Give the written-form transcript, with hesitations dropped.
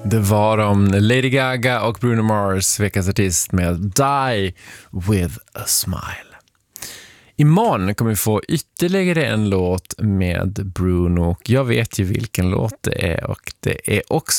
Det var om Lady Gaga och Bruno Mars, veckans artist, med Die With A Smile. Imorgon kommer vi få ytterligare en låt med Bruno. Jag vet ju vilken låt det är, och det är också